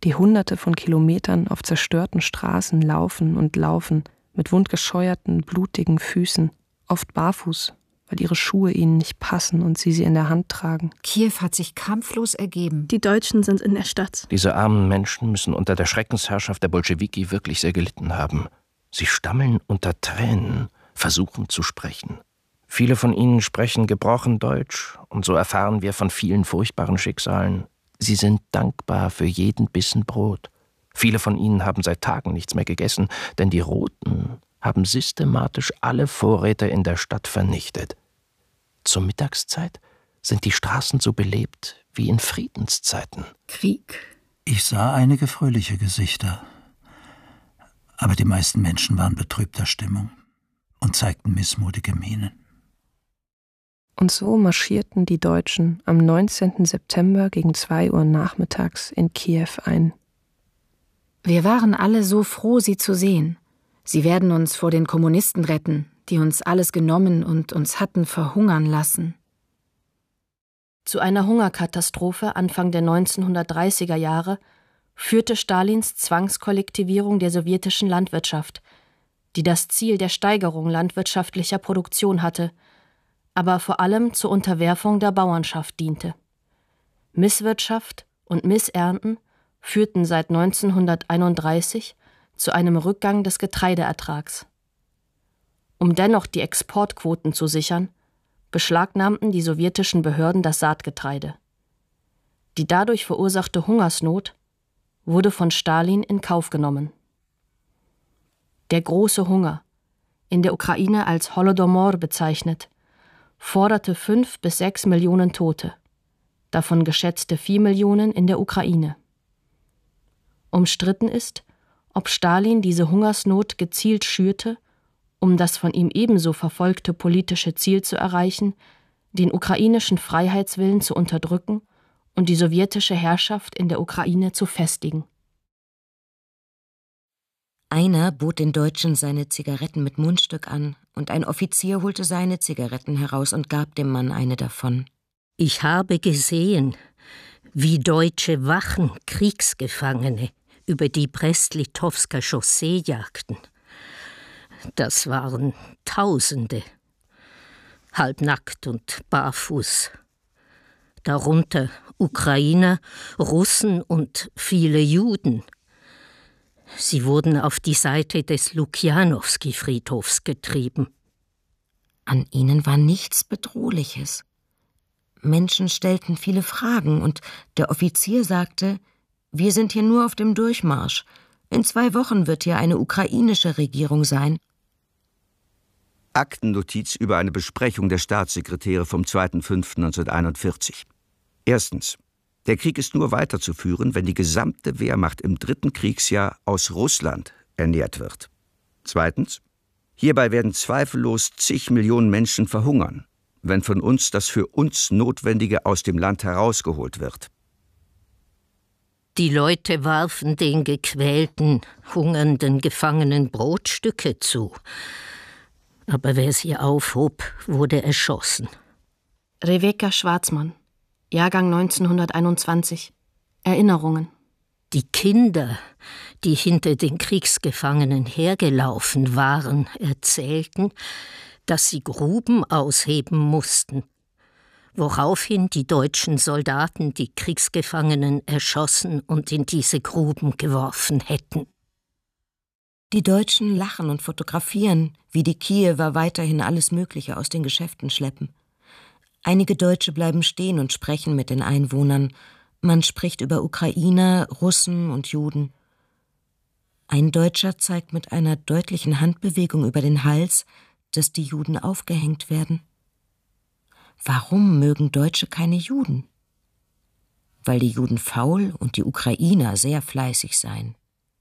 die Hunderte von Kilometern auf zerstörten Straßen laufen und laufen, mit wundgescheuerten, blutigen Füßen, oft barfuß, weil ihre Schuhe ihnen nicht passen und sie in der Hand tragen. Kiew hat sich kampflos ergeben. Die Deutschen sind in der Stadt. Diese armen Menschen müssen unter der Schreckensherrschaft der Bolschewiki wirklich sehr gelitten haben. Sie stammeln unter Tränen, versuchen zu sprechen. Viele von ihnen sprechen gebrochen Deutsch, und so erfahren wir von vielen furchtbaren Schicksalen. Sie sind dankbar für jeden Bissen Brot. Viele von ihnen haben seit Tagen nichts mehr gegessen, denn die Roten haben systematisch alle Vorräte in der Stadt vernichtet. Zur Mittagszeit sind die Straßen so belebt wie in Friedenszeiten. Krieg. Ich sah einige fröhliche Gesichter, aber die meisten Menschen waren betrübter Stimmung und zeigten missmutige Mienen. Und so marschierten die Deutschen am 19. September gegen 2 Uhr nachmittags in Kiew ein. Wir waren alle so froh, sie zu sehen. Sie werden uns vor den Kommunisten retten, die uns alles genommen und uns hatten verhungern lassen. Zu einer Hungerkatastrophe Anfang der 1930er Jahre führte Stalins Zwangskollektivierung der sowjetischen Landwirtschaft, die das Ziel der Steigerung landwirtschaftlicher Produktion hatte, aber vor allem zur Unterwerfung der Bauernschaft diente. Misswirtschaft und Missernten führten seit 1931 zu einem Rückgang des Getreideertrags. Um dennoch die Exportquoten zu sichern, beschlagnahmten die sowjetischen Behörden das Saatgetreide. Die dadurch verursachte Hungersnot wurde von Stalin in Kauf genommen. Der große Hunger, in der Ukraine als Holodomor bezeichnet, forderte 5 bis 6 Millionen Tote, davon geschätzte 4 Millionen in der Ukraine. Umstritten ist, ob Stalin diese Hungersnot gezielt schürte, um das von ihm ebenso verfolgte politische Ziel zu erreichen, den ukrainischen Freiheitswillen zu unterdrücken und die sowjetische Herrschaft in der Ukraine zu festigen. Einer bot den Deutschen seine Zigaretten mit Mundstück an, und ein Offizier holte seine Zigaretten heraus und gab dem Mann eine davon. Ich habe gesehen, wie deutsche Wachen Kriegsgefangene über die Brest-Litowsker Chaussee jagten. Das waren Tausende, halbnackt und barfuß. Darunter Ukrainer, Russen und viele Juden. Sie wurden auf die Seite des Lukjanowski-Friedhofs getrieben. An ihnen war nichts Bedrohliches. Menschen stellten viele Fragen, und der Offizier sagte, wir sind hier nur auf dem Durchmarsch. In 2 Wochen wird hier eine ukrainische Regierung sein. Aktennotiz über eine Besprechung der Staatssekretäre vom 2.5.1941. Erstens. Der Krieg ist nur weiterzuführen, wenn die gesamte Wehrmacht im 3. Kriegsjahr aus Russland ernährt wird. Zweitens. Hierbei werden zweifellos zig Millionen Menschen verhungern, wenn von uns das für uns Notwendige aus dem Land herausgeholt wird. Die Leute warfen den gequälten, hungernden Gefangenen Brotstücke zu. Aber wer sie aufhob, wurde erschossen. Rebecca Schwarzmann, Jahrgang 1921. Erinnerungen. Die Kinder, die hinter den Kriegsgefangenen hergelaufen waren, erzählten, dass sie Gruben ausheben mussten, woraufhin die deutschen Soldaten die Kriegsgefangenen erschossen und in diese Gruben geworfen hätten. Die Deutschen lachen und fotografieren, wie die Kiewer weiterhin alles Mögliche aus den Geschäften schleppen. Einige Deutsche bleiben stehen und sprechen mit den Einwohnern. Man spricht über Ukrainer, Russen und Juden. Ein Deutscher zeigt mit einer deutlichen Handbewegung über den Hals, dass die Juden aufgehängt werden. Warum mögen Deutsche keine Juden? Weil die Juden faul und die Ukrainer sehr fleißig seien.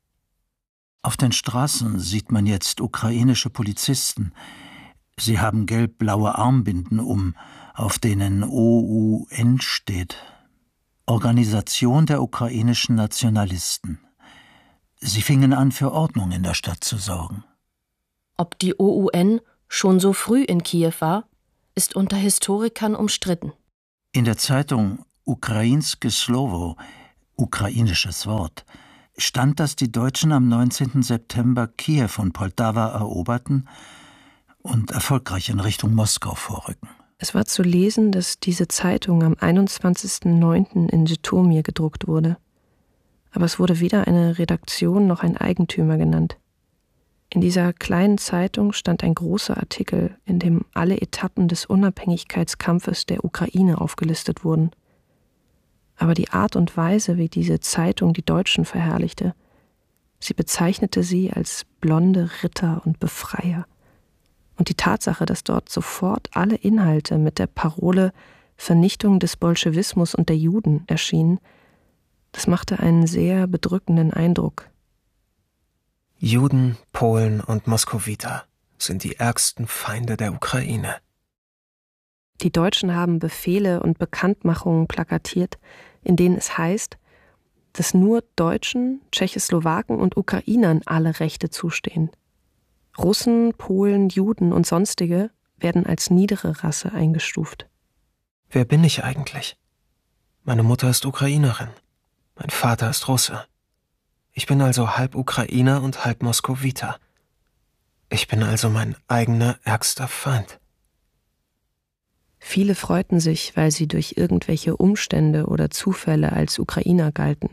Auf den Straßen sieht man jetzt ukrainische Polizisten. Sie haben gelb-blaue Armbinden um, auf denen OUN steht. Organisation der ukrainischen Nationalisten. Sie fingen an, für Ordnung in der Stadt zu sorgen. Ob die OUN schon so früh in Kiew war, ist unter Historikern umstritten. In der Zeitung Ukrainske Slovo, ukrainisches Wort, stand, dass die Deutschen am 19. September Kiew und Poltawa eroberten und erfolgreich in Richtung Moskau vorrücken. Es war zu lesen, dass diese Zeitung am 21.09. in Żytomir gedruckt wurde. Aber es wurde weder eine Redaktion noch ein Eigentümer genannt. In dieser kleinen Zeitung stand ein großer Artikel, in dem alle Etappen des Unabhängigkeitskampfes der Ukraine aufgelistet wurden. Aber die Art und Weise, wie diese Zeitung die Deutschen verherrlichte, sie bezeichnete sie als blonde Ritter und Befreier. Und die Tatsache, dass dort sofort alle Inhalte mit der Parole Vernichtung des Bolschewismus und der Juden erschienen, das machte einen sehr bedrückenden Eindruck. Juden, Polen und Moskowiter sind die ärgsten Feinde der Ukraine. Die Deutschen haben Befehle und Bekanntmachungen plakatiert, in denen es heißt, dass nur Deutschen, Tschechoslowaken und Ukrainern alle Rechte zustehen. Russen, Polen, Juden und Sonstige werden als niedere Rasse eingestuft. Wer bin ich eigentlich? Meine Mutter ist Ukrainerin. Mein Vater ist Russe. Ich bin also halb Ukrainer und halb Moskowiter. Ich bin also mein eigener ärgster Feind. Viele freuten sich, weil sie durch irgendwelche Umstände oder Zufälle als Ukrainer galten.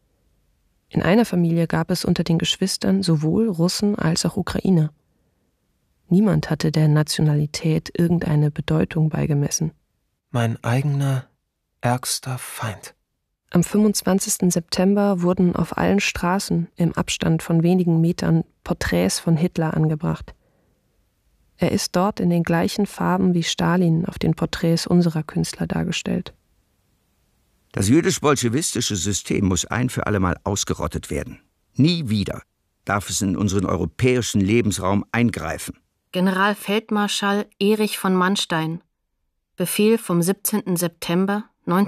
In einer Familie gab es unter den Geschwistern sowohl Russen als auch Ukrainer. Niemand hatte der Nationalität irgendeine Bedeutung beigemessen. Mein eigener ärgster Feind. Am 25. September wurden auf allen Straßen im Abstand von wenigen Metern Porträts von Hitler angebracht. Er ist dort in den gleichen Farben wie Stalin auf den Porträts unserer Künstler dargestellt. Das jüdisch-bolschewistische System muss ein für allemal ausgerottet werden. Nie wieder darf es in unseren europäischen Lebensraum eingreifen. Generalfeldmarschall Erich von Manstein. Befehl vom 17. September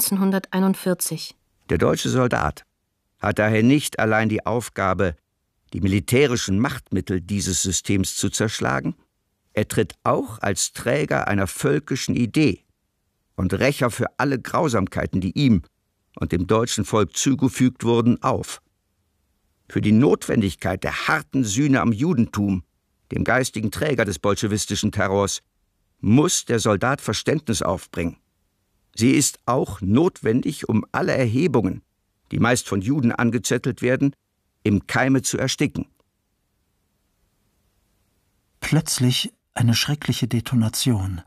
1941. Der deutsche Soldat hat daher nicht allein die Aufgabe, die militärischen Machtmittel dieses Systems zu zerschlagen, er tritt auch als Träger einer völkischen Idee und Rächer für alle Grausamkeiten, die ihm und dem deutschen Volk zugefügt wurden, auf. Für die Notwendigkeit der harten Sühne am Judentum, dem geistigen Träger des bolschewistischen Terrors, muss der Soldat Verständnis aufbringen. Sie ist auch notwendig, um alle Erhebungen, die meist von Juden angezettelt werden, im Keime zu ersticken. Plötzlich eine schreckliche Detonation.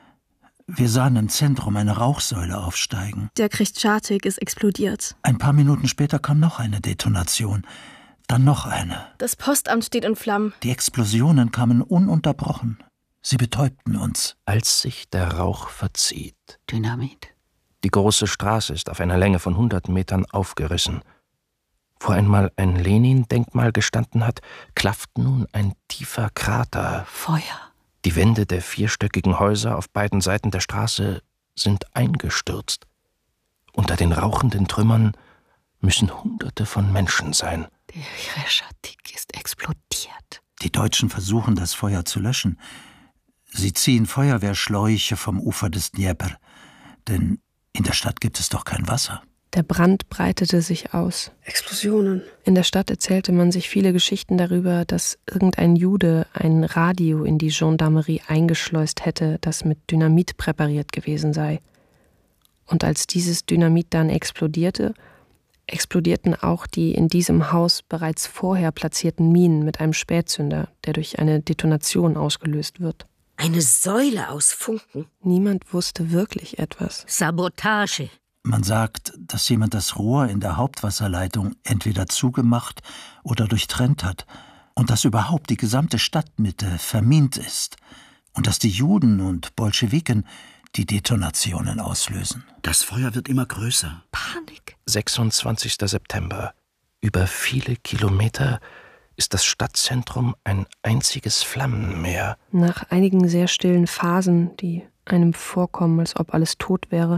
Wir sahen im Zentrum eine Rauchsäule aufsteigen. Der Krещatик ist explodiert. Ein paar Minuten später kam noch eine Detonation. Dann noch eine. Das Postamt steht in Flammen. Die Explosionen kamen ununterbrochen. Sie betäubten uns. Als sich der Rauch verzieht. Dynamit. Die große Straße ist auf einer Länge von 100 Metern aufgerissen. Wo einmal ein Lenin-Denkmal gestanden hat, klafft nun ein tiefer Krater. Feuer. Die Wände der vierstöckigen Häuser auf beiden Seiten der Straße sind eingestürzt. Unter den rauchenden Trümmern müssen Hunderte von Menschen sein. Der Krещatик ist explodiert. Die Deutschen versuchen, das Feuer zu löschen. Sie ziehen Feuerwehrschläuche vom Ufer des Dnjepr, denn in der Stadt gibt es doch kein Wasser. Der Brand breitete sich aus. Explosionen. In der Stadt erzählte man sich viele Geschichten darüber, dass irgendein Jude ein Radio in die Gendarmerie eingeschleust hätte, das mit Dynamit präpariert gewesen sei. Und als dieses Dynamit dann explodierte, explodierten auch die in diesem Haus bereits vorher platzierten Minen mit einem Spätzünder, der durch eine Detonation ausgelöst wird. Eine Säule aus Funken. Niemand wusste wirklich etwas. Sabotage. Man sagt, dass jemand das Rohr in der Hauptwasserleitung entweder zugemacht oder durchtrennt hat und dass überhaupt die gesamte Stadtmitte vermint ist und dass die Juden und Bolschewiken die Detonationen auslösen. Das Feuer wird immer größer. Panik. 26. September. Über viele Kilometer ist das Stadtzentrum ein einziges Flammenmeer. Nach einigen sehr stillen Phasen, die einem vorkommen, als ob alles tot wäre,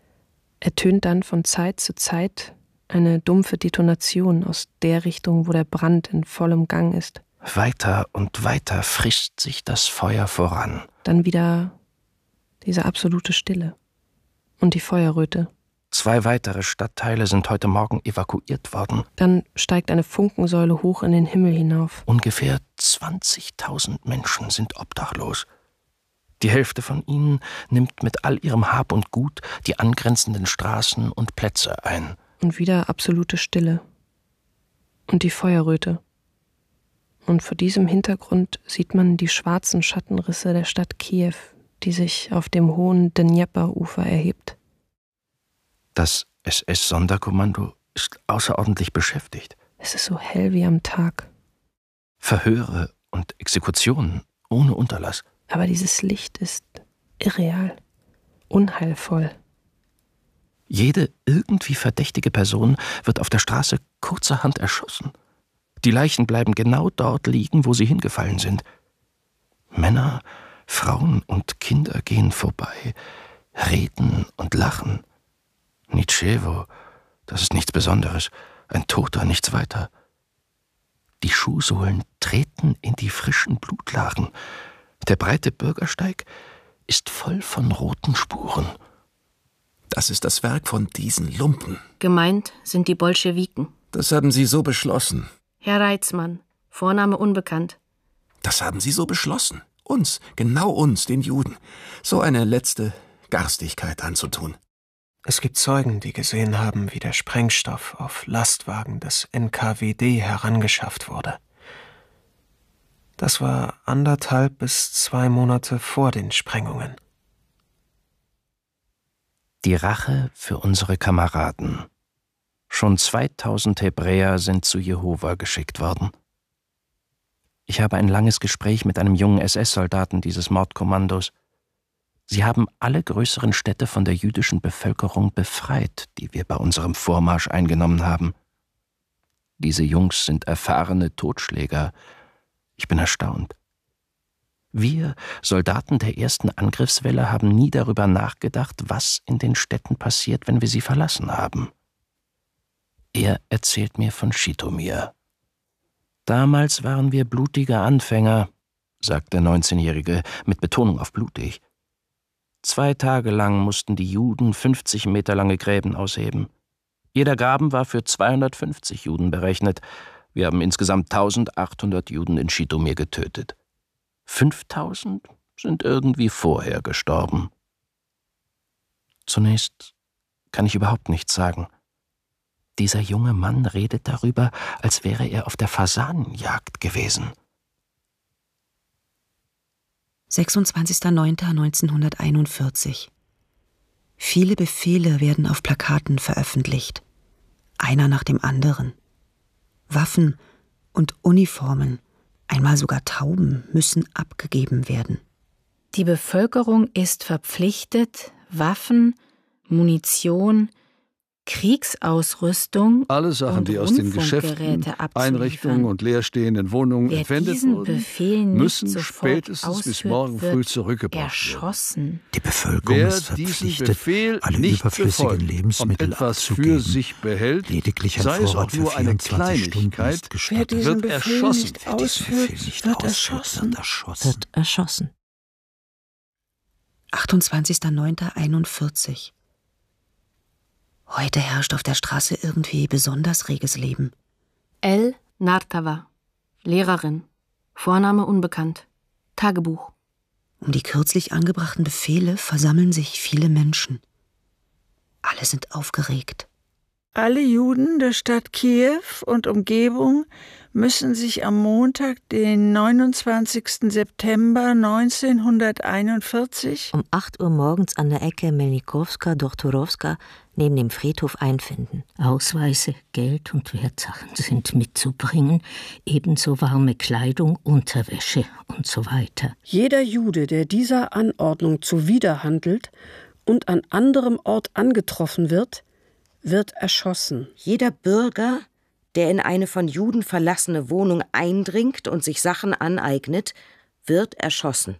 ertönt dann von Zeit zu Zeit eine dumpfe Detonation aus der Richtung, wo der Brand in vollem Gang ist. Weiter und weiter frisst sich das Feuer voran. Dann wieder diese absolute Stille und die Feuerröte. 2 weitere Stadtteile sind heute Morgen evakuiert worden. Dann steigt eine Funkensäule hoch in den Himmel hinauf. Ungefähr 20.000 Menschen sind obdachlos. Die Hälfte von ihnen nimmt mit all ihrem Hab und Gut die angrenzenden Straßen und Plätze ein. Und wieder absolute Stille. Und die Feuerröte. Und vor diesem Hintergrund sieht man die schwarzen Schattenrisse der Stadt Kiew, die sich auf dem hohen Dnjepr-Ufer erhebt. Das SS-Sonderkommando ist außerordentlich beschäftigt. Es ist so hell wie am Tag. Verhöre und Exekutionen ohne Unterlass. Aber dieses Licht ist irreal, unheilvoll. Jede irgendwie verdächtige Person wird auf der Straße kurzerhand erschossen. Die Leichen bleiben genau dort liegen, wo sie hingefallen sind. Männer, Frauen und Kinder gehen vorbei, reden und lachen. Nitschewo, das ist nichts Besonderes, ein Toter, nichts weiter. Die Schuhsohlen treten in die frischen Blutlagen. Der breite Bürgersteig ist voll von roten Spuren. Das ist das Werk von diesen Lumpen. Gemeint sind die Bolschewiken. Das haben Sie so beschlossen. Herr Reitzmann, Vorname unbekannt. Das haben Sie so beschlossen. Uns, genau uns, den Juden, so eine letzte Garstigkeit anzutun. Es gibt Zeugen, die gesehen haben, wie der Sprengstoff auf Lastwagen des NKWD herangeschafft wurde. Das war 1,5 bis 2 Monate vor den Sprengungen. Die Rache für unsere Kameraden. Schon 2000 Hebräer sind zu Jehova geschickt worden. Ich habe ein langes Gespräch mit einem jungen SS-Soldaten dieses Mordkommandos. Sie haben alle größeren Städte von der jüdischen Bevölkerung befreit, die wir bei unserem Vormarsch eingenommen haben. Diese Jungs sind erfahrene Totschläger. Ich bin erstaunt. Wir, Soldaten der ersten Angriffswelle, haben nie darüber nachgedacht, was in den Städten passiert, wenn wir sie verlassen haben. Er erzählt mir von Schitomir. Damals waren wir blutige Anfänger, sagt der 19-Jährige mit Betonung auf blutig. 2 Tage lang mussten die Juden 50 Meter lange Gräben ausheben. Jeder Graben war für 250 Juden berechnet. Wir haben insgesamt 1800 Juden in Schitomir getötet. 5000 sind irgendwie vorher gestorben. Zunächst kann ich überhaupt nichts sagen. Dieser junge Mann redet darüber, als wäre er auf der Fasanenjagd gewesen. 26.09.1941. Viele Befehle werden auf Plakaten veröffentlicht. Einer nach dem anderen. Waffen und Uniformen, einmal sogar Tauben, müssen abgegeben werden. Die Bevölkerung ist verpflichtet, Waffen, Munition, Kriegsausrüstung, alle Sachen, die aus den Geschäften, Einrichtungen und leerstehenden Wohnungen entwendet wurden, müssen spätestens bis morgen früh zurückgebracht werden. Die Bevölkerung ist verpflichtet, alle überflüssigen Lebensmittel für sich behält, lediglich sei es auch nur eine Kleinigkeit, wird erschossen. Wird erschossen. 28.09.41. Heute herrscht auf der Straße irgendwie besonders reges Leben. El Nartava, Lehrerin, Vorname unbekannt, Tagebuch. Um die kürzlich angebrachten Befehle versammeln sich viele Menschen. Alle sind aufgeregt. Alle Juden der Stadt Kiew und Umgebung müssen sich am Montag, den 29. September 1941 um 8 Uhr morgens an der Ecke Melnikowska-Dochtorowska neben dem Friedhof einfinden. Ausweise, Geld und Wertsachen sind mitzubringen, ebenso warme Kleidung, Unterwäsche und so weiter. Jeder Jude, der dieser Anordnung zuwiderhandelt und an anderem Ort angetroffen wird erschossen. Jeder Bürger, der in eine von Juden verlassene Wohnung eindringt und sich Sachen aneignet, wird erschossen.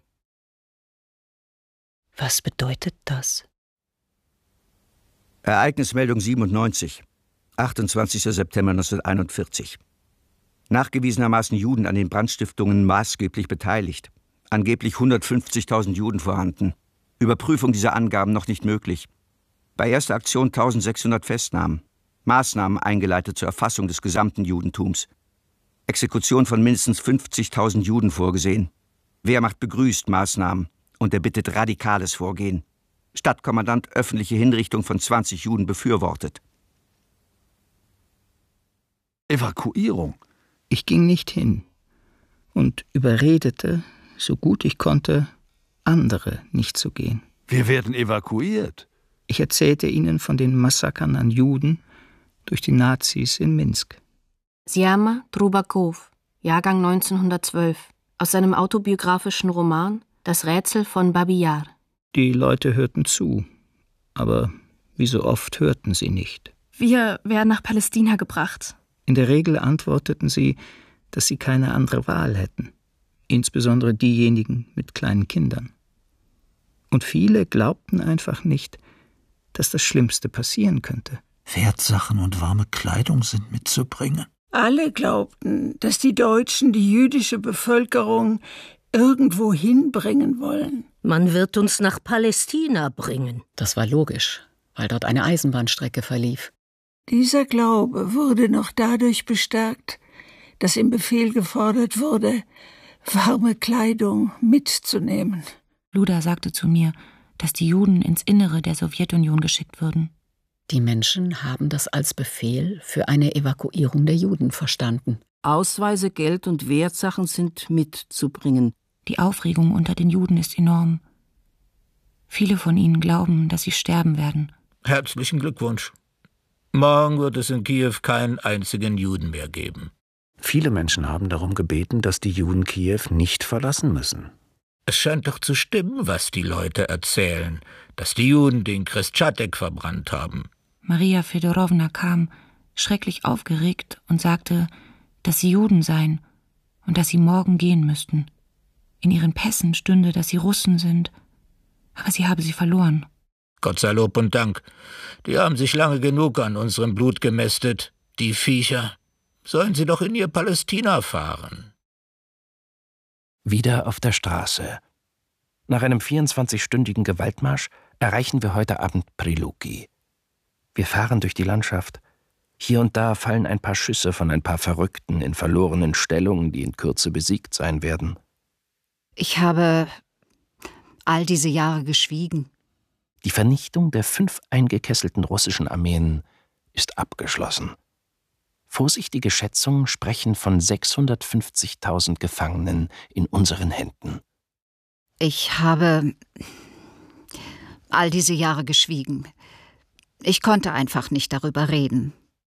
Was bedeutet das? Ereignismeldung 97, 28. September 1941. Nachgewiesenermaßen Juden an den Brandstiftungen maßgeblich beteiligt. Angeblich 150.000 Juden vorhanden. Überprüfung dieser Angaben noch nicht möglich. Bei erster Aktion 1600 Festnahmen. Maßnahmen eingeleitet zur Erfassung des gesamten Judentums. Exekution von mindestens 50.000 Juden vorgesehen. Wehrmacht begrüßt Maßnahmen und erbittet radikales Vorgehen. Stadtkommandant öffentliche Hinrichtung von 20 Juden befürwortet. Evakuierung? Ich ging nicht hin und überredete, so gut ich konnte, andere nicht zu gehen. Wir werden evakuiert. Ich erzählte ihnen von den Massakern an Juden durch die Nazis in Minsk. Syama Trubakov, Jahrgang 1912, aus seinem autobiografischen Roman Das Rätsel von Babi Yar. Die Leute hörten zu, aber wie so oft hörten sie nicht. Wir werden nach Palästina gebracht. In der Regel antworteten sie, dass sie keine andere Wahl hätten, insbesondere diejenigen mit kleinen Kindern. Und viele glaubten einfach nicht, dass das Schlimmste passieren könnte. Wertsachen und warme Kleidung sind mitzubringen. Alle glaubten, dass die Deutschen die jüdische Bevölkerung irgendwo hinbringen wollen. Man wird uns nach Palästina bringen. Das war logisch, weil dort eine Eisenbahnstrecke verlief. Dieser Glaube wurde noch dadurch bestärkt, dass im Befehl gefordert wurde, warme Kleidung mitzunehmen. Luda sagte zu mir, dass die Juden ins Innere der Sowjetunion geschickt würden. Die Menschen haben das als Befehl für eine Evakuierung der Juden verstanden. Ausweise, Geld und Wertsachen sind mitzubringen. Die Aufregung unter den Juden ist enorm. Viele von ihnen glauben, dass sie sterben werden. Herzlichen Glückwunsch. Morgen wird es in Kiew keinen einzigen Juden mehr geben. Viele Menschen haben darum gebeten, dass die Juden Kiew nicht verlassen müssen. Es scheint doch zu stimmen, was die Leute erzählen, dass die Juden den Khrestchatek verbrannt haben. Maria Fedorowna kam, schrecklich aufgeregt, und sagte, dass sie Juden seien und dass sie morgen gehen müssten. In ihren Pässen stünde, dass sie Russen sind, aber sie habe sie verloren. Gott sei Lob und Dank. Die haben sich lange genug an unserem Blut gemästet, die Viecher. Sollen sie doch in ihr Palästina fahren. Wieder auf der Straße. Nach einem 24-stündigen Gewaltmarsch erreichen wir heute Abend Priluki. Wir fahren durch die Landschaft. Hier und da fallen ein paar Schüsse von ein paar Verrückten in verlorenen Stellungen, die in Kürze besiegt sein werden. Ich habe all diese Jahre geschwiegen. Die Vernichtung der 5 eingekesselten russischen Armeen ist abgeschlossen. Vorsichtige Schätzungen sprechen von 650.000 Gefangenen in unseren Händen. Ich habe all diese Jahre geschwiegen. Ich konnte einfach nicht darüber reden.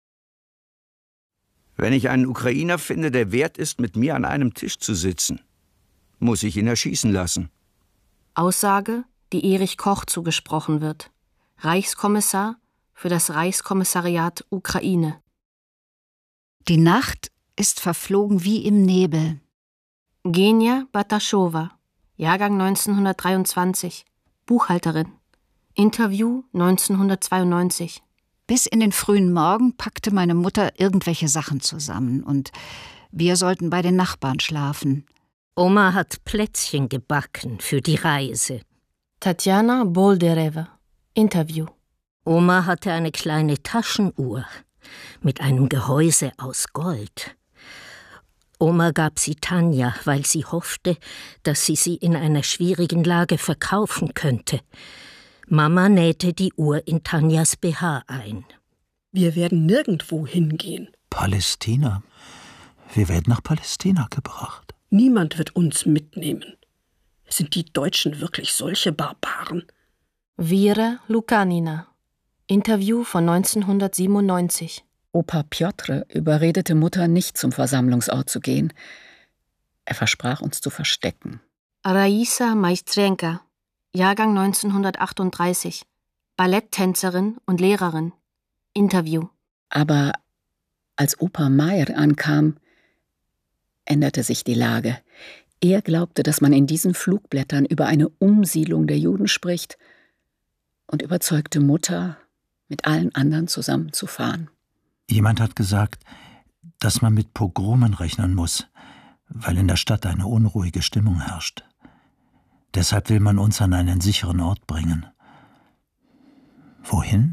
Wenn ich einen Ukrainer finde, der wert ist, mit mir an einem Tisch zu sitzen, muss ich ihn erschießen lassen. Aussage, die Erich Koch zugesprochen wird. Reichskommissar für das Reichskommissariat Ukraine. Die Nacht ist verflogen wie im Nebel. Genia Bataschowa, Jahrgang 1923, Buchhalterin. Interview 1992. Bis in den frühen Morgen packte meine Mutter irgendwelche Sachen zusammen und wir sollten bei den Nachbarn schlafen. Oma hat Plätzchen gebacken für die Reise. Tatjana Boldereva, Interview. Oma hatte eine kleine Taschenuhr mit einem Gehäuse aus Gold. Oma gab sie Tanja, weil sie hoffte, dass sie in einer schwierigen Lage verkaufen könnte. Mama nähte die Uhr in Tanjas BH ein. Wir werden nirgendwo hingehen. Palästina? Wir werden nach Palästina gebracht. Niemand wird uns mitnehmen. Sind die Deutschen wirklich solche Barbaren? Vera Lukanina, Interview von 1997. Opa Pjotr überredete Mutter, nicht zum Versammlungsort zu gehen. Er versprach, uns zu verstecken. Raisa Maistrenka, Jahrgang 1938, Balletttänzerin und Lehrerin. Interview. Aber als Opa Meyer ankam, änderte sich die Lage. Er glaubte, dass man in diesen Flugblättern über eine Umsiedlung der Juden spricht und überzeugte Mutter, mit allen anderen zusammenzufahren. Jemand hat gesagt, dass man mit Pogromen rechnen muss, weil in der Stadt eine unruhige Stimmung herrscht. Deshalb will man uns an einen sicheren Ort bringen. Wohin?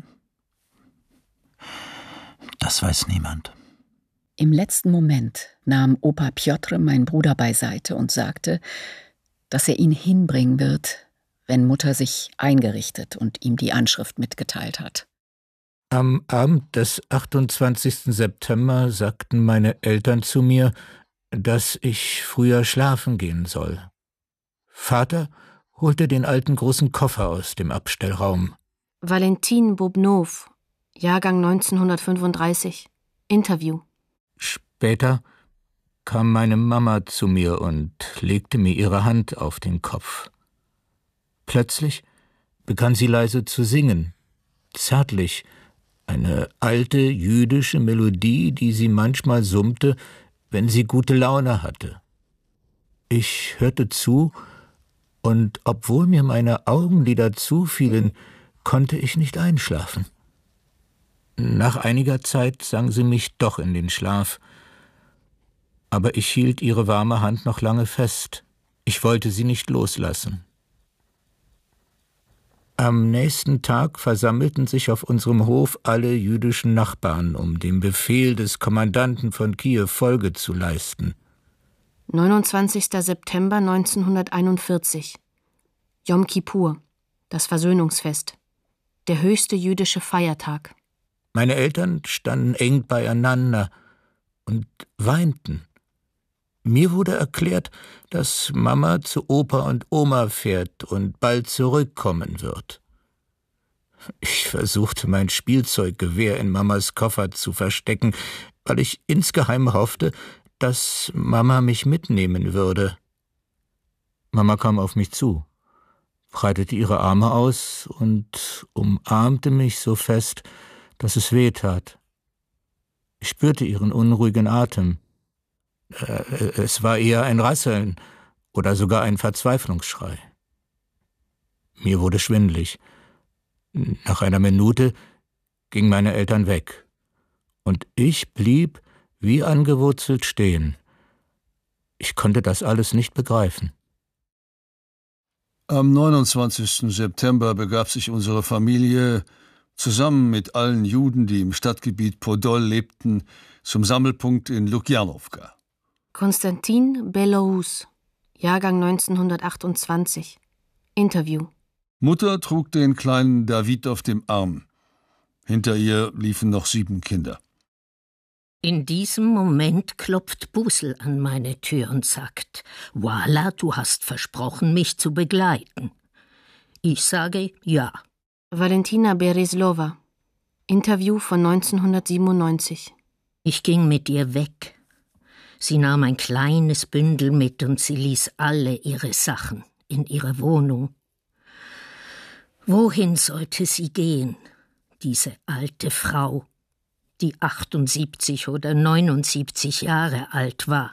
Das weiß niemand. Im letzten Moment nahm Opa Pjotr meinen Bruder beiseite und sagte, dass er ihn hinbringen wird, wenn Mutter sich eingerichtet und ihm die Anschrift mitgeteilt hat. Am Abend des 28. September sagten meine Eltern zu mir, dass ich früher schlafen gehen soll. Vater holte den alten großen Koffer aus dem Abstellraum. Valentin Bobnow, Jahrgang 1935. Interview. Später kam meine Mama zu mir und legte mir ihre Hand auf den Kopf. Plötzlich begann sie leise zu singen, zärtlich, eine alte jüdische Melodie, die sie manchmal summte, wenn sie gute Laune hatte. Ich hörte zu, und obwohl mir meine Augenlider zufielen, konnte ich nicht einschlafen. Nach einiger Zeit sang sie mich doch in den Schlaf, aber ich hielt ihre warme Hand noch lange fest. Ich wollte sie nicht loslassen. Am nächsten Tag versammelten sich auf unserem Hof alle jüdischen Nachbarn, um dem Befehl des Kommandanten von Kiew Folge zu leisten. 29. September 1941. Yom Kippur, das Versöhnungsfest. Der höchste jüdische Feiertag. Meine Eltern standen eng beieinander und weinten. Mir wurde erklärt, dass Mama zu Opa und Oma fährt und bald zurückkommen wird. Ich versuchte, mein Spielzeuggewehr in Mamas Koffer zu verstecken, weil ich insgeheim hoffte, dass Mama mich mitnehmen würde. Mama kam auf mich zu, breitete ihre Arme aus und umarmte mich so fest, dass es weh tat. Ich spürte ihren unruhigen Atem. Es war eher ein Rasseln oder sogar ein Verzweiflungsschrei. Mir wurde schwindelig. Nach einer Minute gingen meine Eltern weg, und ich blieb wie angewurzelt stehen. Ich konnte das alles nicht begreifen. Am 29. September begab sich unsere Familie zusammen mit allen Juden, die im Stadtgebiet Podol lebten, zum Sammelpunkt in Lukjanowka. Konstantin Belarus, Jahrgang 1928. Interview. Mutter trug den kleinen David auf dem Arm. Hinter ihr liefen noch 7 Kinder. In diesem Moment klopft Busel an meine Tür und sagt: Voila, du hast versprochen, mich zu begleiten. Ich sage ja. Valentina Bereslova, Interview von 1997. Ich ging mit ihr weg. Sie nahm ein kleines Bündel mit und sie ließ alle ihre Sachen in ihre Wohnung. Wohin sollte sie gehen, diese alte Frau, die 78 oder 79 Jahre alt war?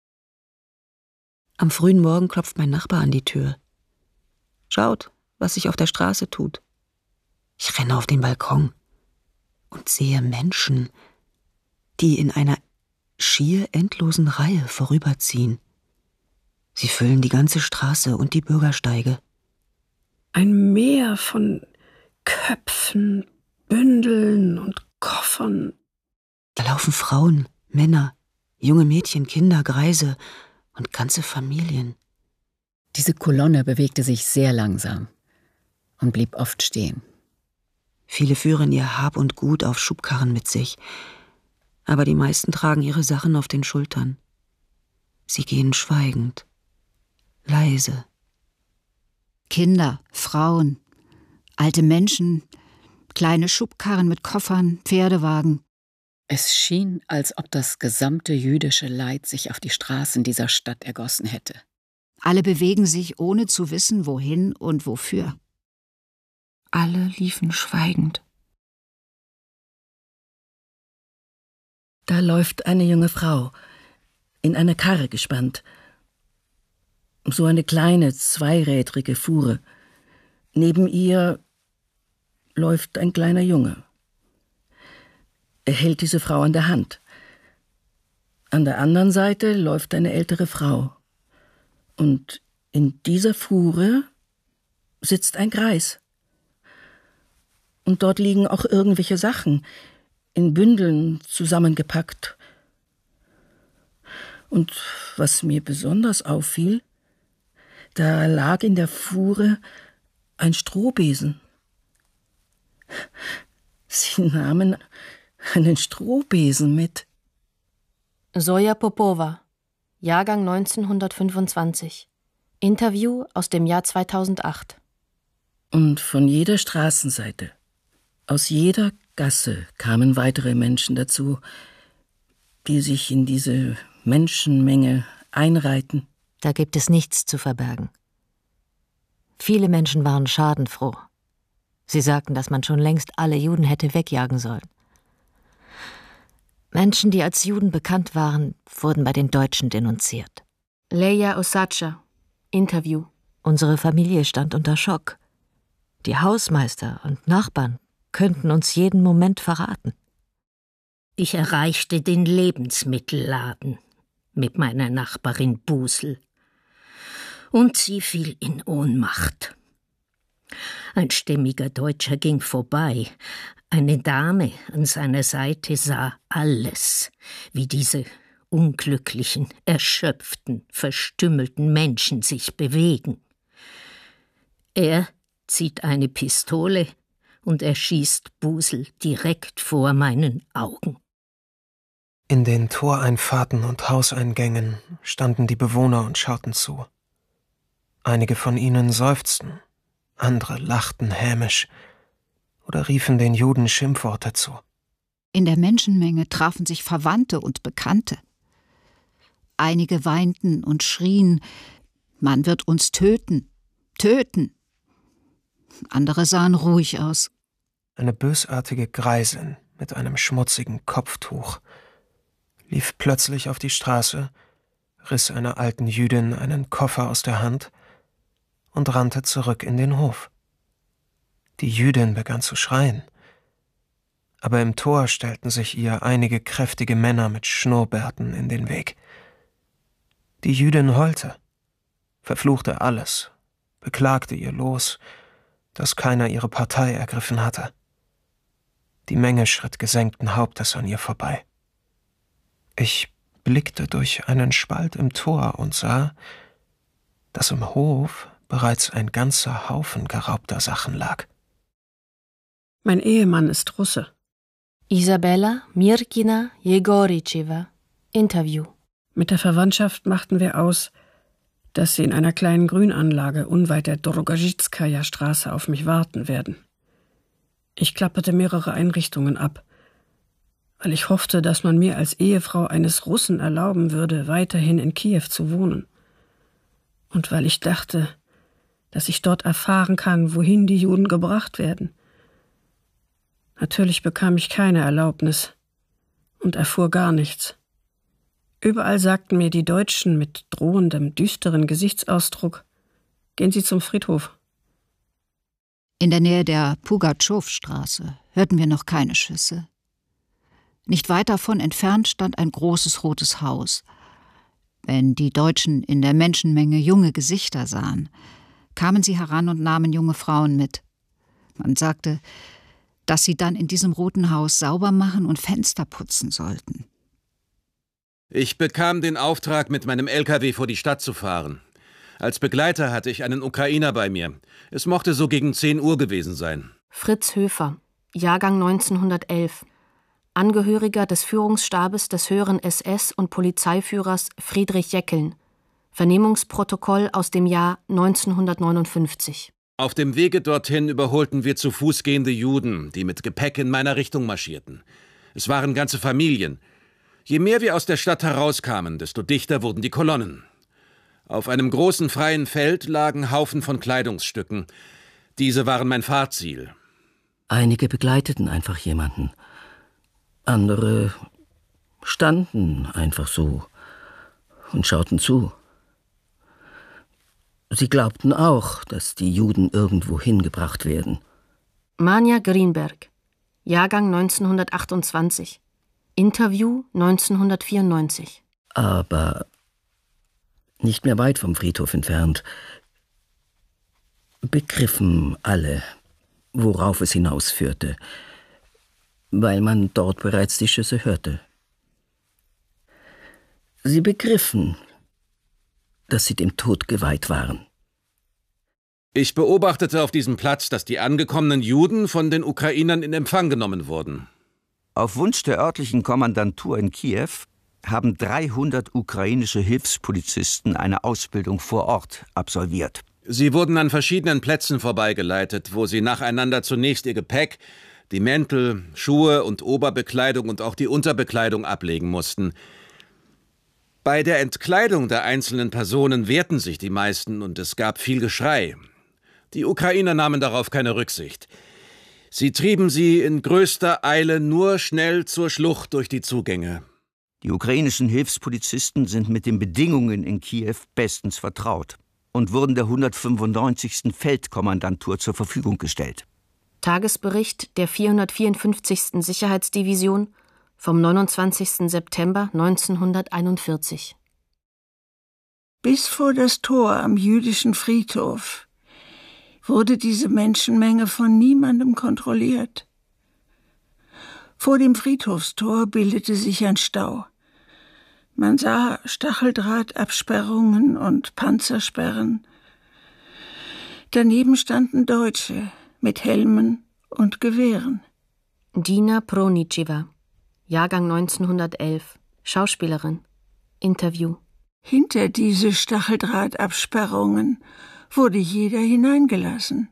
Am frühen Morgen klopft mein Nachbar an die Tür. Schaut, was sich auf der Straße tut. Ich renne auf den Balkon und sehe Menschen, die in einer schier endlosen Reihe vorüberziehen. Sie füllen die ganze Straße und die Bürgersteige. Ein Meer von Köpfen, Bündeln und Koffern. Da laufen Frauen, Männer, junge Mädchen, Kinder, Greise und ganze Familien. Diese Kolonne bewegte sich sehr langsam und blieb oft stehen. Viele führen ihr Hab und Gut auf Schubkarren mit sich, aber die meisten tragen ihre Sachen auf den Schultern. Sie gehen schweigend, leise. Kinder, Frauen, alte Menschen, kleine Schubkarren mit Koffern, Pferdewagen. Es schien, als ob das gesamte jüdische Leid sich auf die Straßen dieser Stadt ergossen hätte. Alle bewegen sich, ohne zu wissen, wohin und wofür. Alle liefen schweigend. Da läuft eine junge Frau, in eine Karre gespannt. So eine kleine, zweirädrige Fuhre. Neben ihr läuft ein kleiner Junge. Er hält diese Frau an der Hand. An der anderen Seite läuft eine ältere Frau. Und in dieser Fuhre sitzt ein Greis. Und dort liegen auch irgendwelche Sachen, in Bündeln zusammengepackt. Und was mir besonders auffiel, da lag in der Fuhre ein Strohbesen. Sie nahmen einen Strohbesen mit. Zoja Popova, Jahrgang 1925. Interview aus dem Jahr 2008. Und von jeder Straßenseite, aus jeder Gasse kamen weitere Menschen dazu, die sich in diese Menschenmenge einreihten. Da gibt es nichts zu verbergen. Viele Menschen waren schadenfroh. Sie sagten, dass man schon längst alle Juden hätte wegjagen sollen. Menschen, die als Juden bekannt waren, wurden bei den Deutschen denunziert. Leia Osacha, Interview. Unsere Familie stand unter Schock. Die Hausmeister und Nachbarn könnten uns jeden Moment verraten. Ich erreichte den Lebensmittelladen mit meiner Nachbarin Busel. Und sie fiel in Ohnmacht. Ein stämmiger Deutscher ging vorbei. Eine Dame an seiner Seite sah alles, wie diese unglücklichen, erschöpften, verstümmelten Menschen sich bewegen. Er zieht eine Pistole und erschießt Busel direkt vor meinen Augen. In den Toreinfahrten und Hauseingängen standen die Bewohner und schauten zu. Einige von ihnen seufzten, andere lachten hämisch oder riefen den Juden Schimpfworte zu. In der Menschenmenge trafen sich Verwandte und Bekannte. Einige weinten und schrien, man wird uns töten, töten. Andere sahen ruhig aus. Eine bösartige Greisin mit einem schmutzigen Kopftuch lief plötzlich auf die Straße, riss einer alten Jüdin einen Koffer aus der Hand und rannte zurück in den Hof. Die Jüdin begann zu schreien, aber im Tor stellten sich ihr einige kräftige Männer mit Schnurrbärten in den Weg. Die Jüdin heulte, verfluchte alles, beklagte ihr Los, dass keiner ihre Partei ergriffen hatte. Die Menge schritt gesenkten Hauptes an ihr vorbei. Ich blickte durch einen Spalt im Tor und sah, dass im Hof bereits ein ganzer Haufen geraubter Sachen lag. Mein Ehemann ist Russe. Isabella Mirkina Jegoricheva, Interview. Mit der Verwandtschaft machten wir aus, dass sie in einer kleinen Grünanlage unweit der Dorogazhitskaja Straße auf mich warten werden. Ich klapperte mehrere Einrichtungen ab, weil ich hoffte, dass man mir als Ehefrau eines Russen erlauben würde, weiterhin in Kiew zu wohnen. Und weil ich dachte, dass ich dort erfahren kann, wohin die Juden gebracht werden. Natürlich bekam ich keine Erlaubnis und erfuhr gar nichts. Überall sagten mir die Deutschen mit drohendem, düsteren Gesichtsausdruck, gehen Sie zum Friedhof. In der Nähe der Pugatschow-Straße hörten wir noch keine Schüsse. Nicht weit davon entfernt stand ein großes rotes Haus. Wenn die Deutschen in der Menschenmenge junge Gesichter sahen, kamen sie heran und nahmen junge Frauen mit. Man sagte, dass sie dann in diesem roten Haus sauber machen und Fenster putzen sollten. Ich bekam den Auftrag, mit meinem LKW vor die Stadt zu fahren. Als Begleiter hatte ich einen Ukrainer bei mir. Es mochte so gegen 10 Uhr gewesen sein. Fritz Höfer, Jahrgang 1911. Angehöriger des Führungsstabes des höheren SS- und Polizeiführers Friedrich Jeckeln. Vernehmungsprotokoll aus dem Jahr 1959. Auf dem Wege dorthin überholten wir zu Fuß gehende Juden, die mit Gepäck in meiner Richtung marschierten. Es waren ganze Familien. Je mehr wir aus der Stadt herauskamen, desto dichter wurden die Kolonnen. Auf einem großen freien Feld lagen Haufen von Kleidungsstücken. Diese waren mein Fahrziel. Einige begleiteten einfach jemanden. Andere standen einfach so und schauten zu. Sie glaubten auch, dass die Juden irgendwo hingebracht werden. Manja Greenberg, Jahrgang 1928. Interview 1994. Aber nicht mehr weit vom Friedhof entfernt begriffen alle, worauf es hinausführte, weil man dort bereits die Schüsse hörte. Sie begriffen, dass sie dem Tod geweiht waren. Ich beobachtete auf diesem Platz, dass die angekommenen Juden von den Ukrainern in Empfang genommen wurden. Auf Wunsch der örtlichen Kommandantur in Kiew haben 300 ukrainische Hilfspolizisten eine Ausbildung vor Ort absolviert. Sie wurden an verschiedenen Plätzen vorbeigeleitet, wo sie nacheinander zunächst ihr Gepäck, die Mäntel, Schuhe und Oberbekleidung und auch die Unterbekleidung ablegen mussten. Bei der Entkleidung der einzelnen Personen wehrten sich die meisten und es gab viel Geschrei. Die Ukrainer nahmen darauf keine Rücksicht. Sie trieben sie in größter Eile nur schnell zur Schlucht durch die Zugänge. Die ukrainischen Hilfspolizisten sind mit den Bedingungen in Kiew bestens vertraut und wurden der 195. Feldkommandantur zur Verfügung gestellt. Tagesbericht der 454. Sicherheitsdivision vom 29. September 1941. Bis vor das Tor am jüdischen Friedhof wurde diese Menschenmenge von niemandem kontrolliert. Vor dem Friedhofstor bildete sich ein Stau. Man sah Stacheldrahtabsperrungen und Panzersperren. Daneben standen Deutsche mit Helmen und Gewehren. Dina Pronicheva, Jahrgang 1911, Schauspielerin. Interview. Hinter diese Stacheldrahtabsperrungen wurde jeder hineingelassen.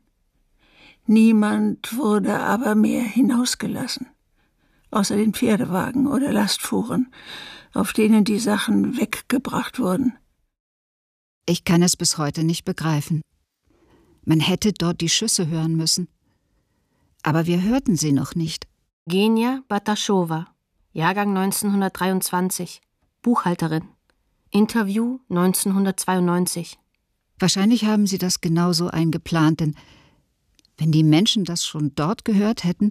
Niemand wurde aber mehr hinausgelassen, außer den Pferdewagen oder Lastfuhren, auf denen die Sachen weggebracht wurden. Ich kann es bis heute nicht begreifen. Man hätte dort die Schüsse hören müssen. Aber wir hörten sie noch nicht. Genia Bataschowa, Jahrgang 1923, Buchhalterin. Interview 1992. Wahrscheinlich haben sie das genauso eingeplant, denn wenn die Menschen das schon dort gehört hätten.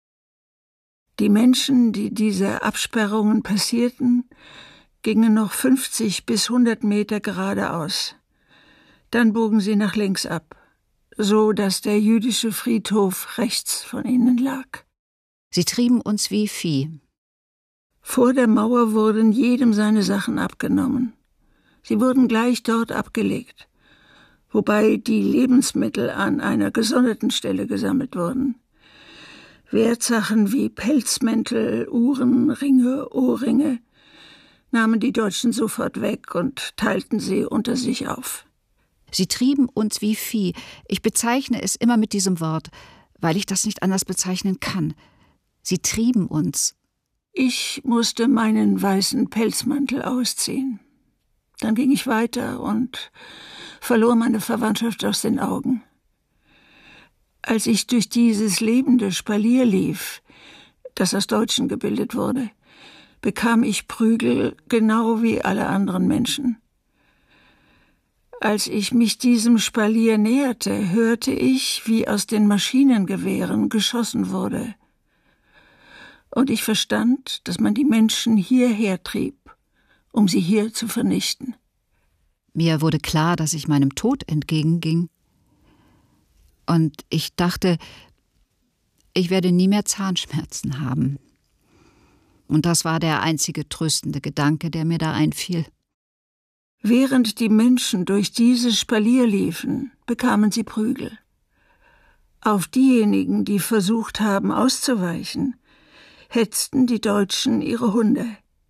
Die Menschen, die diese Absperrungen passierten, gingen noch 50 bis 100 Meter geradeaus. Dann bogen sie nach links ab, so dass der jüdische Friedhof rechts von ihnen lag. Sie trieben uns wie Vieh. Vor der Mauer wurden jedem seine Sachen abgenommen. Sie wurden gleich dort abgelegt, wobei die Lebensmittel an einer gesonderten Stelle gesammelt wurden. Wertsachen wie Pelzmäntel, Uhren, Ringe, Ohrringe nahmen die Deutschen sofort weg und teilten sie unter sich auf. Sie trieben uns wie Vieh. Ich bezeichne es immer mit diesem Wort, weil ich das nicht anders bezeichnen kann. Sie trieben uns. Ich musste meinen weißen Pelzmantel ausziehen. Dann ging ich weiter und verlor meine Verwandtschaft aus den Augen. Als ich durch dieses lebende Spalier lief, das aus Deutschen gebildet wurde, bekam ich Prügel genau wie alle anderen Menschen. Als ich mich diesem Spalier näherte, hörte ich, wie aus den Maschinengewehren geschossen wurde. Und ich verstand, dass man die Menschen hierher trieb, um sie hier zu vernichten. Mir wurde klar, dass ich meinem Tod entgegenging. Und ich dachte, ich werde nie mehr Zahnschmerzen haben. Und das war der einzige tröstende Gedanke, der mir da einfiel. Während die Menschen durch dieses Spalier liefen, bekamen sie Prügel. Auf diejenigen, die versucht haben, auszuweichen, hetzten die Deutschen ihre Hunde.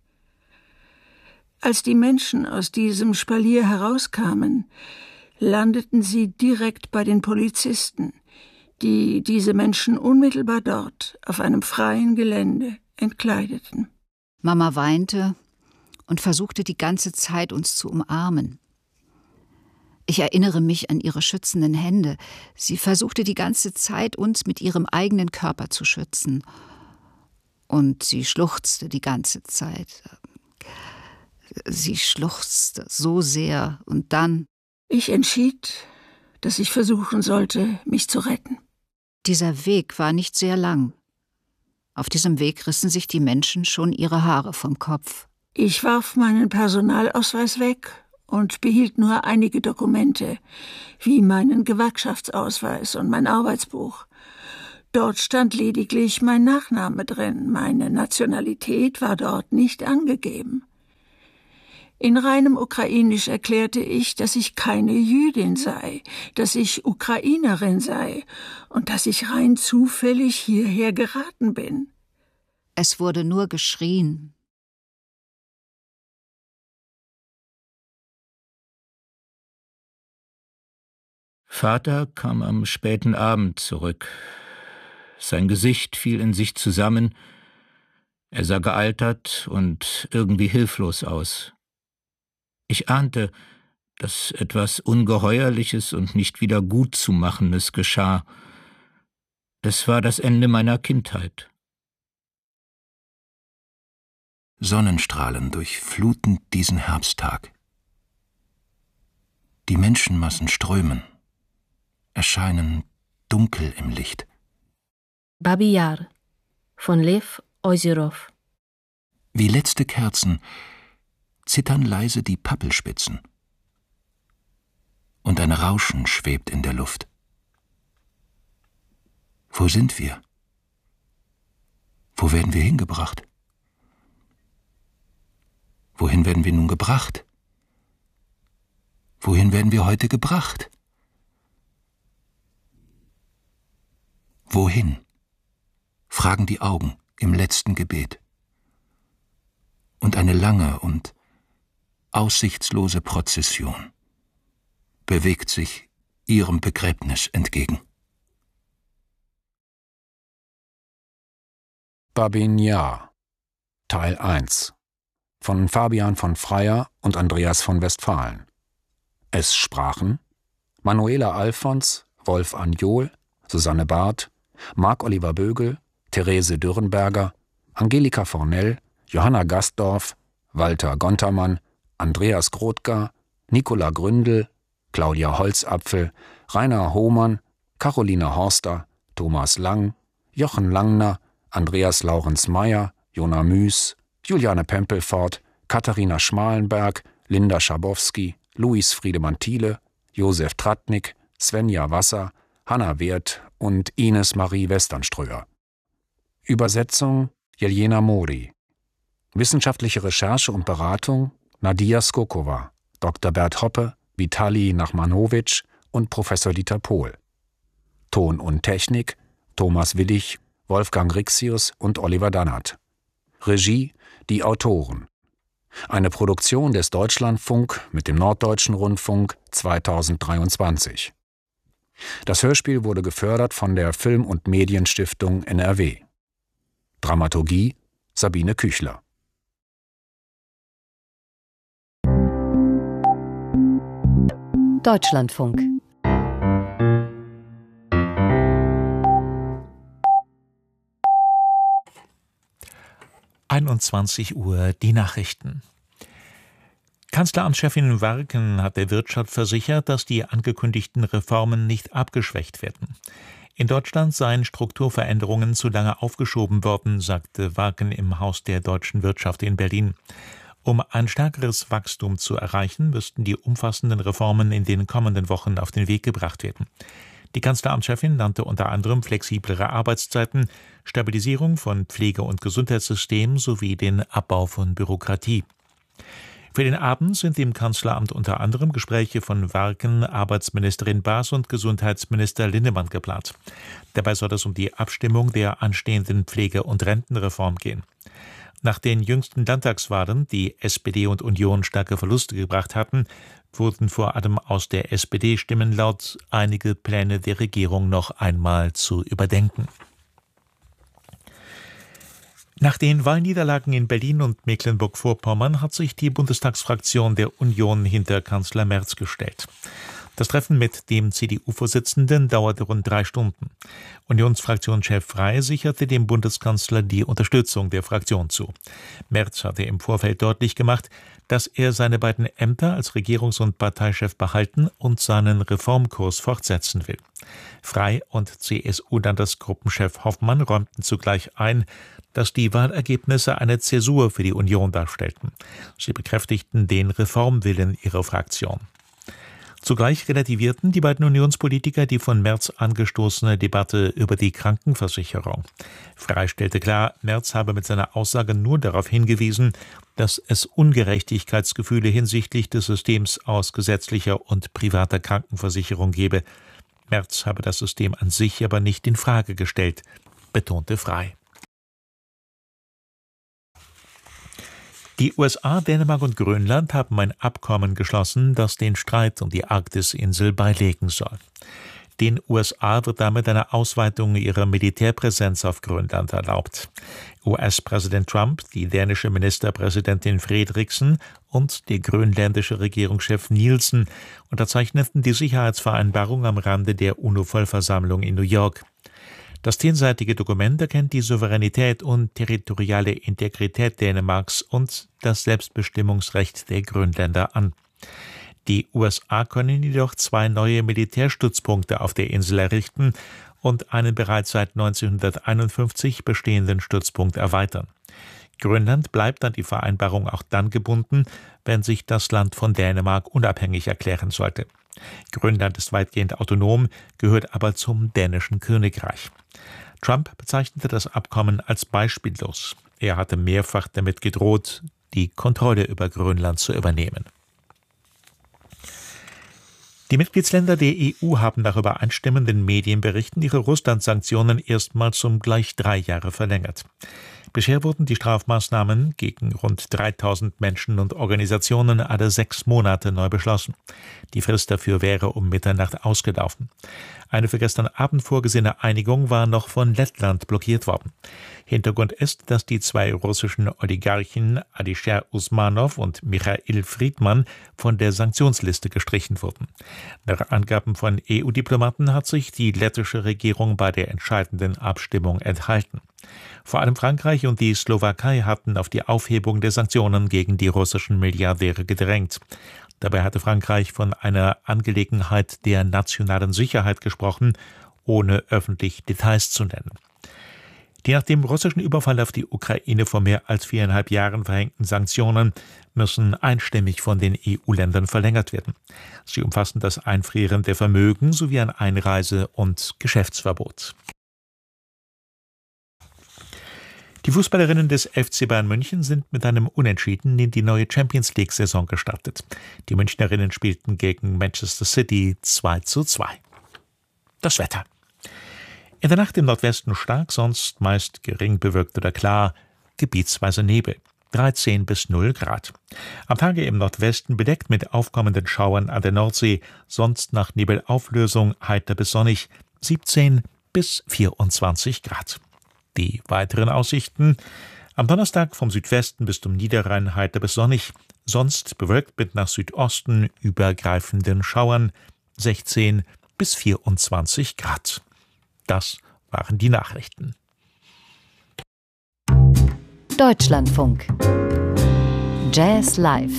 Als die Menschen aus diesem Spalier herauskamen, landeten sie direkt bei den Polizisten, die diese Menschen unmittelbar dort auf einem freien Gelände entkleideten. Mama weinte und versuchte die ganze Zeit, uns zu umarmen. Ich erinnere mich an ihre schützenden Hände. Sie versuchte die ganze Zeit, uns mit ihrem eigenen Körper zu schützen. Und sie schluchzte die ganze Zeit. Sie schluchzte so sehr und dann... Ich entschied, dass ich versuchen sollte, mich zu retten. Dieser Weg war nicht sehr lang. Auf diesem Weg rissen sich die Menschen schon ihre Haare vom Kopf. Ich warf meinen Personalausweis weg und behielt nur einige Dokumente, wie meinen Gewerkschaftsausweis und mein Arbeitsbuch, Dort stand lediglich mein Nachname drin. Meine Nationalität war dort nicht angegeben. In reinem Ukrainisch erklärte ich, dass ich keine Jüdin sei, dass ich Ukrainerin sei und dass ich rein zufällig hierher geraten bin. Es wurde nur geschrien. Vater kam am späten Abend zurück. Sein Gesicht fiel in sich zusammen. Er sah gealtert und irgendwie hilflos aus. Ich ahnte, dass etwas Ungeheuerliches und nicht wieder Gutzumachendes geschah. Es war das Ende meiner Kindheit. Sonnenstrahlen durchfluten diesen Herbsttag. Die Menschenmassen strömen, erscheinen dunkel im Licht. Babi Yar von Lev Ozerov. Wie letzte Kerzen zittern leise die Pappelspitzen. Und ein Rauschen schwebt in der Luft. Wo sind wir? Wo werden wir hingebracht? Wohin werden wir nun gebracht? Wohin werden wir heute gebracht? Wohin? Fragen die Augen im letzten Gebet. Und eine lange und aussichtslose Prozession bewegt sich ihrem Begräbnis entgegen. Babin Yar, Teil 1 von Fabian von Freyer und Andreas von Westphalen. Es sprachen Manuela Alfons, Wolf Anjol, Susanne Barth, Marc-Oliver Bögel, Therese Dürrenberger, Angelika Fornell, Johanna Gastdorf, Walter Gontermann, Andreas Grothgar, Nicola Gründel, Claudia Holzapfel, Rainer Hohmann, Carolina Horster, Thomas Lang, Jochen Langner, Andreas Laurenz Meyer, Jona Müß, Juliane Pempelfort, Katharina Schmalenberg, Linda Schabowski, Luis Friedemann Thiele, Josef Tratnik, Svenja Wasser, Hanna Werth und Ines Marie Westernströer. Übersetzung Jelena Mori. Wissenschaftliche Recherche und Beratung Nadia Skokova, Dr. Bert Hoppe, Vitali Nachmanowitsch und Professor Dieter Pohl. Ton und Technik Thomas Willig, Wolfgang Rixius und Oliver Dannert. Regie die Autoren. Eine Produktion des Deutschlandfunk mit dem Norddeutschen Rundfunk 2023. Das Hörspiel wurde gefördert von der Film- und Medienstiftung NRW. Dramaturgie Sabine Küchler. Deutschlandfunk. Uhr die Nachrichten. Kanzleramtschefin Warken hat der Wirtschaft versichert, dass die angekündigten Reformen nicht abgeschwächt werden. In Deutschland seien Strukturveränderungen zu lange aufgeschoben worden, sagte Warken im Haus der deutschen Wirtschaft in Berlin. Um ein stärkeres Wachstum zu erreichen, müssten die umfassenden Reformen in den kommenden Wochen auf den Weg gebracht werden. Die Kanzleramtschefin nannte unter anderem flexiblere Arbeitszeiten, Stabilisierung von Pflege- und Gesundheitssystem sowie den Abbau von Bürokratie. Für den Abend sind im Kanzleramt unter anderem Gespräche von Warken, Arbeitsministerin Baas und Gesundheitsminister Linnemann geplant. Dabei soll es um die Abstimmung der anstehenden Pflege- und Rentenreform gehen. Nach den jüngsten Landtagswahlen, die SPD und Union starke Verluste gebracht hatten, wurden vor allem aus der SPD Stimmen laut, einige Pläne der Regierung noch einmal zu überdenken. Nach den Wahlniederlagen in Berlin und Mecklenburg-Vorpommern hat sich die Bundestagsfraktion der Union hinter Kanzler Merz gestellt. Das Treffen mit dem CDU-Vorsitzenden dauerte rund 3 Stunden. Unionsfraktionschef Frey sicherte dem Bundeskanzler die Unterstützung der Fraktion zu. Merz hatte im Vorfeld deutlich gemacht, dass er seine beiden Ämter als Regierungs- und Parteichef behalten und seinen Reformkurs fortsetzen will. Frey und CSU-Landesgruppenchef Hoffmann räumten zugleich ein, dass die Wahlergebnisse eine Zäsur für die Union darstellten. Sie bekräftigten den Reformwillen ihrer Fraktion. Zugleich relativierten die beiden Unionspolitiker die von Merz angestoßene Debatte über die Krankenversicherung. Frey stellte klar, Merz habe mit seiner Aussage nur darauf hingewiesen, dass es Ungerechtigkeitsgefühle hinsichtlich des Systems aus gesetzlicher und privater Krankenversicherung gebe. Merz habe das System an sich aber nicht in Frage gestellt, betonte Frey. Die USA, Dänemark und Grönland haben ein Abkommen geschlossen, das den Streit um die Arktisinsel beilegen soll. Den USA wird damit eine Ausweitung ihrer Militärpräsenz auf Grönland erlaubt. US-Präsident Trump, die dänische Ministerpräsidentin Frederiksen und der grönländische Regierungschef Nielsen unterzeichneten die Sicherheitsvereinbarung am Rande der UNO-Vollversammlung in New York. Das 10-seitige Dokument erkennt die Souveränität und territoriale Integrität Dänemarks und das Selbstbestimmungsrecht der Grönländer an. Die USA können jedoch 2 neue Militärstützpunkte auf der Insel errichten und einen bereits seit 1951 bestehenden Stützpunkt erweitern. Grönland bleibt an die Vereinbarung auch dann gebunden, wenn sich das Land von Dänemark unabhängig erklären sollte. Grönland ist weitgehend autonom, gehört aber zum dänischen Königreich. Trump bezeichnete das Abkommen als beispiellos. Er hatte mehrfach damit gedroht, die Kontrolle über Grönland zu übernehmen. Die Mitgliedsländer der EU haben nach übereinstimmenden Medienberichten ihre Russland-Sanktionen erstmals um gleich 3 Jahre verlängert. Bisher wurden die Strafmaßnahmen gegen rund 3000 Menschen und Organisationen alle 6 Monate neu beschlossen. Die Frist dafür wäre um Mitternacht ausgelaufen. Eine für gestern Abend vorgesehene Einigung war noch von Lettland blockiert worden. Hintergrund ist, dass die 2 russischen Oligarchen Alisher Usmanov und Michail Friedman von der Sanktionsliste gestrichen wurden. Nach Angaben von EU-Diplomaten hat sich die lettische Regierung bei der entscheidenden Abstimmung enthalten. Vor allem Frankreich und die Slowakei hatten auf die Aufhebung der Sanktionen gegen die russischen Milliardäre gedrängt. Dabei hatte Frankreich von einer Angelegenheit der nationalen Sicherheit gesprochen, ohne öffentlich Details zu nennen. Die nach dem russischen Überfall auf die Ukraine vor mehr als 4,5 Jahren verhängten Sanktionen müssen einstimmig von den EU-Ländern verlängert werden. Sie umfassen das Einfrieren der Vermögen sowie ein Einreise- und Geschäftsverbot. Die Fußballerinnen des FC Bayern München sind mit einem Unentschieden in die neue Champions-League-Saison gestartet. Die Münchnerinnen spielten gegen Manchester City 2:2. Das Wetter. In der Nacht im Nordwesten stark, sonst meist gering bewölkt oder klar, gebietsweise Nebel. 13 bis 0 Grad. Am Tage im Nordwesten bedeckt mit aufkommenden Schauern an der Nordsee, sonst nach Nebelauflösung heiter bis sonnig, 17 bis 24 Grad. Die weiteren Aussichten: am Donnerstag vom Südwesten bis zum Niederrhein heiter bis sonnig, sonst bewölkt mit nach Südosten übergreifenden Schauern, 16 bis 24 Grad. Das waren die Nachrichten. Deutschlandfunk. Jazz Live.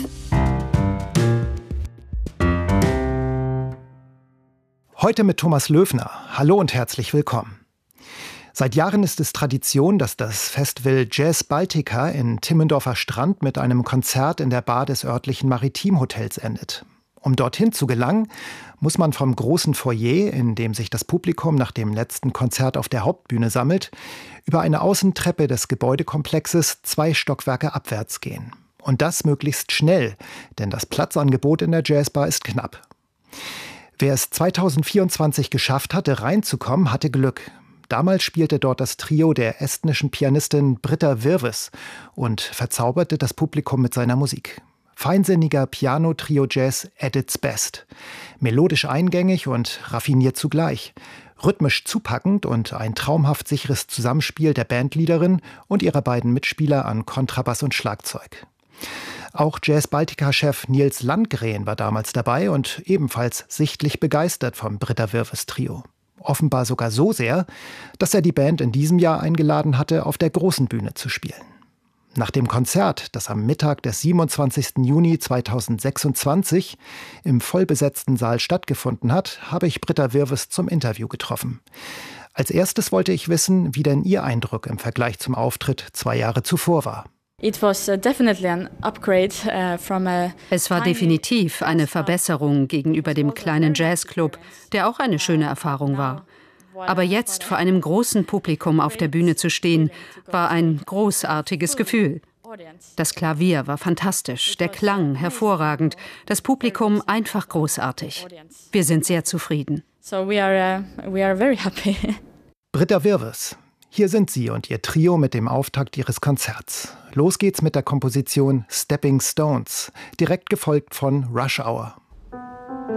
Heute mit Thomas Löfner. Hallo und herzlich willkommen. Seit Jahren ist es Tradition, dass das Festival Jazz Baltica in Timmendorfer Strand mit einem Konzert in der Bar des örtlichen Maritimhotels endet. Um dorthin zu gelangen, muss man vom großen Foyer, in dem sich das Publikum nach dem letzten Konzert auf der Hauptbühne sammelt, über eine Außentreppe des Gebäudekomplexes 2 Stockwerke abwärts gehen. Und das möglichst schnell, denn das Platzangebot in der Jazzbar ist knapp. Wer es 2024 geschafft hatte, reinzukommen, hatte Glück. Damals spielte dort das Trio der estnischen Pianistin Britta Virves und verzauberte das Publikum mit seiner Musik. Feinsinniger Piano-Trio-Jazz at its best. Melodisch eingängig und raffiniert zugleich. Rhythmisch zupackend und ein traumhaft sicheres Zusammenspiel der Bandleaderin und ihrer beiden Mitspieler an Kontrabass und Schlagzeug. Auch Jazz Baltica-Chef Nils Landgren war damals dabei und ebenfalls sichtlich begeistert vom Britta Virves Trio. Offenbar sogar so sehr, dass er die Band in diesem Jahr eingeladen hatte, auf der großen Bühne zu spielen. Nach dem Konzert, das am Mittag des 27. Juni 2026 im vollbesetzten Saal stattgefunden hat, habe ich Britta Virves zum Interview getroffen. Als erstes wollte ich wissen, wie denn ihr Eindruck im Vergleich zum Auftritt 2 Jahre zuvor war. Es war definitiv eine Verbesserung gegenüber dem kleinen Jazzclub, der auch eine schöne Erfahrung war. Aber jetzt vor einem großen Publikum auf der Bühne zu stehen, war ein großartiges Gefühl. Das Klavier war fantastisch, der Klang hervorragend, das Publikum einfach großartig. Wir sind sehr zufrieden. We are very happy. Britta Wirves. Hier sind sie und ihr Trio mit dem Auftakt ihres Konzerts. Los geht's mit der Komposition Stepping Stones, direkt gefolgt von Rush Hour.